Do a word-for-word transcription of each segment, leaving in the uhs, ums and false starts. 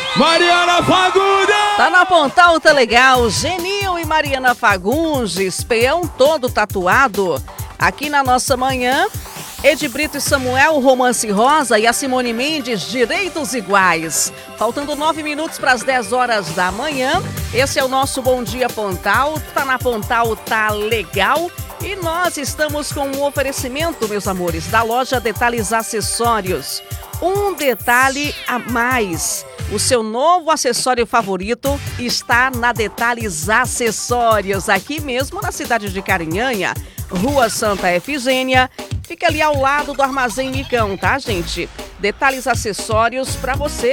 Mariana Fagundes! Tá na Pontal, tá legal. Genil e Mariana Fagundes, peão todo tatuado. Aqui na nossa manhã, Ed Brito e Samuel, Romance Rosa, e a Simone Mendes, Direitos Iguais. Faltando nove minutos para as dez horas da manhã. Esse é o nosso Bom Dia Pontal. Tá na Pontal, tá legal. E nós estamos com um oferecimento, meus amores, da loja Detalhes Acessórios. Um detalhe a mais. O seu novo acessório favorito está na Detalhes Acessórios, aqui mesmo na cidade de Carinhanha, Rua Santa Efigênia. Fica ali ao lado do Armazém Micão, tá, gente? Detalhes Acessórios para você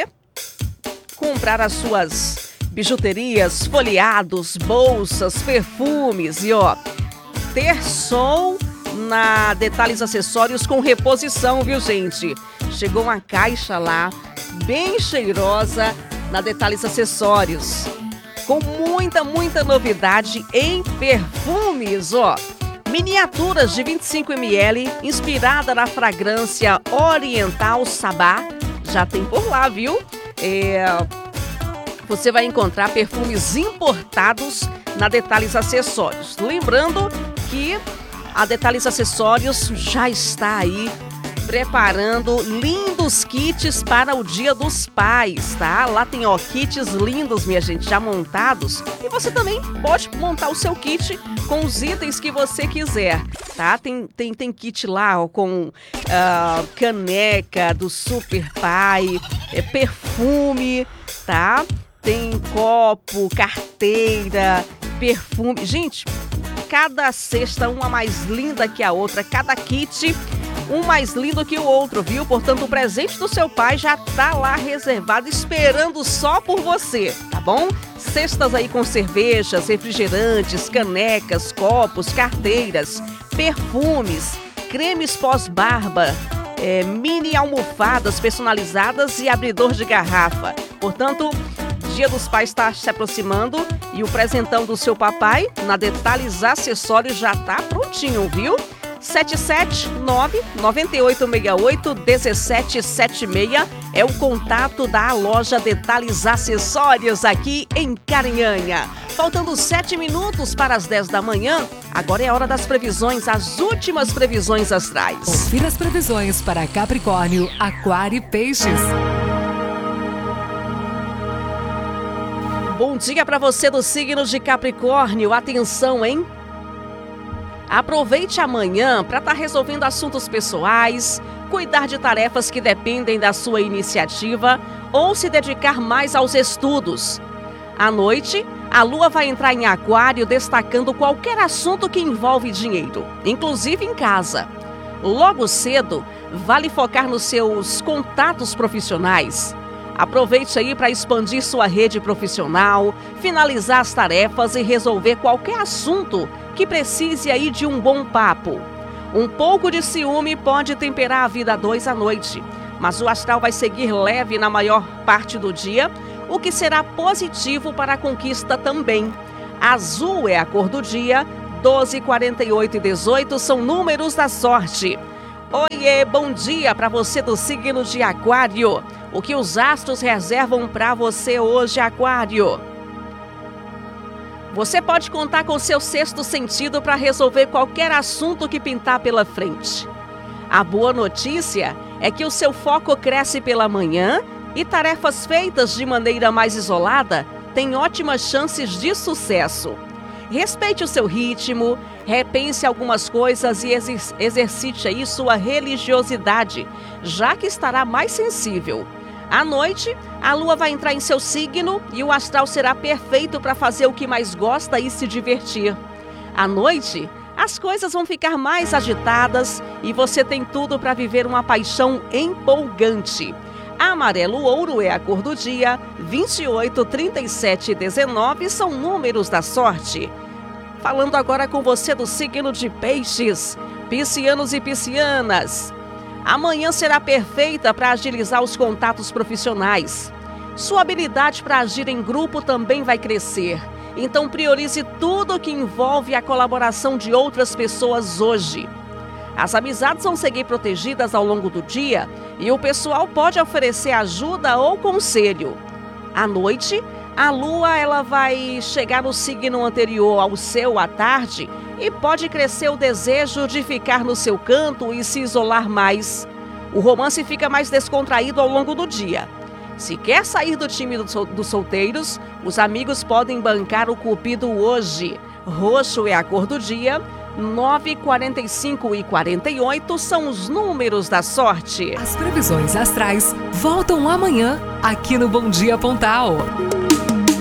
comprar as suas bijuterias, folheados, bolsas, perfumes e, ó, ter som na Detalhes Acessórios com reposição, viu, gente? Chegou uma caixa lá, bem cheirosa, na Detalhes Acessórios, com muita, muita novidade em perfumes, ó. Miniaturas de vinte e cinco mililitros, inspirada na fragrância oriental Sabá. Já tem por lá, viu? É... Você vai encontrar perfumes importados na Detalhes Acessórios. Lembrando que a Detalhes Acessórios já está aí preparando lindos kits para o Dia dos Pais, tá? Lá tem, ó, kits lindos, minha gente, já montados. E você também pode montar o seu kit com os itens que você quiser, tá? Tem, tem, tem kit lá, ó, com uh, caneca do Super Pai, é, perfume, tá? Tem copo, carteira, perfume. Gente, cada cesta uma mais linda que a outra, cada kit um mais lindo que o outro, viu? Portanto, o presente do seu pai já tá lá reservado, esperando só por você, tá bom? Cestas aí com cervejas, refrigerantes, canecas, copos, carteiras, perfumes, cremes pós-barba, é, mini almofadas personalizadas e abridor de garrafa. Portanto, Dia dos Pais está se aproximando e o presentão do seu papai na Detalhes Acessórios já tá prontinho, viu? sete sete nove, nove oito seis oito, um sete sete seis é o contato da loja Detalhes Acessórios aqui em Carinhanha. Faltando sete minutos para as dez da manhã, agora é a hora das previsões, as últimas previsões astrais. Confira as previsões para Capricórnio, Aquário e Peixes. Bom dia para você do signo de Capricórnio. Atenção, hein? Aproveite amanhã para estar resolvendo assuntos pessoais, cuidar de tarefas que dependem da sua iniciativa ou se dedicar mais aos estudos. À noite, a lua vai entrar em Aquário destacando qualquer assunto que envolve dinheiro, inclusive em casa. Logo cedo, vale focar nos seus contatos profissionais. Aproveite aí para expandir sua rede profissional, finalizar as tarefas e resolver qualquer assunto que precise aí de um bom papo. Um pouco de ciúme pode temperar a vida a dois à noite, mas o astral vai seguir leve na maior parte do dia, o que será positivo para a conquista também. Azul é a cor do dia, doze, quarenta e oito e dezoito são números da sorte. Oiê, bom dia para você do signo de Aquário. O que os astros reservam para você hoje, Aquário? Você pode contar com seu sexto sentido para resolver qualquer assunto que pintar pela frente. A boa notícia é que o seu foco cresce pela manhã e tarefas feitas de maneira mais isolada têm ótimas chances de sucesso. Respeite o seu ritmo, repense algumas coisas e exer- exercite aí sua religiosidade, já que estará mais sensível. À noite, a lua vai entrar em seu signo e o astral será perfeito para fazer o que mais gosta e se divertir. À noite, as coisas vão ficar mais agitadas e você tem tudo para viver uma paixão empolgante. Amarelo ouro é a cor do dia, vinte e oito, trinta e sete e dezenove são números da sorte. Falando agora com você do signo de Peixes, piscianos e piscianas. Amanhã será perfeita para agilizar os contatos profissionais. Sua habilidade para agir em grupo também vai crescer. Então priorize tudo que envolve a colaboração de outras pessoas hoje. As amizades vão seguir protegidas ao longo do dia e o pessoal pode oferecer ajuda ou conselho. À noite, a lua ela vai chegar no signo anterior ao seu à tarde e pode crescer o desejo de ficar no seu canto e se isolar mais. O romance fica mais descontraído ao longo do dia. Se quer sair do time dos solteiros, os amigos podem bancar o cupido hoje. Roxo é a cor do dia. nove, quarenta e cinco e quarenta e oito são os números da sorte. As previsões astrais voltam amanhã aqui no Bom Dia Pontal.